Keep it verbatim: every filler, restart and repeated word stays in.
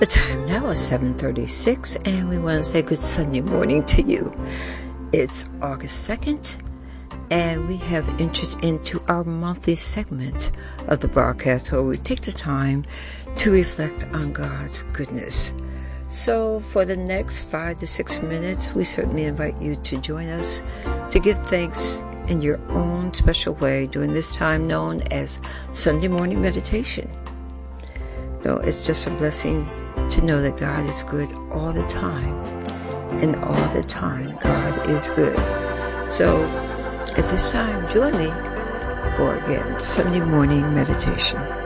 The time now is seven thirty-six, and we want to say good Sunday morning to you. It's August second, and we have entered into our monthly segment of the broadcast where we take the time to reflect on God's goodness. So for the next five to six minutes, we certainly invite you to join us to give thanks in your own special way during this time known as Sunday morning meditation. Though it's just a blessing to know that God is good all the time, and all the time God is good. So at this time, join me for again Sunday morning meditation.